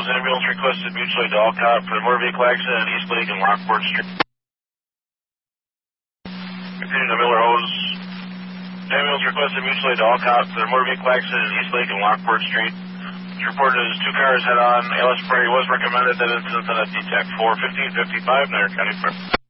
Miller's ambulance requested mutually to Alcott for a motor vehicle accident at East Lake and Lockport Street. Repeating to Miller Hose. Ambulance requested mutually to Alcott for a motor vehicle accident at East Lake and Lockport Street. It's reported as 2 cars head-on. ALS Prairie was recommended that incident on a DTAC 4, 1555, Niagara County Fair.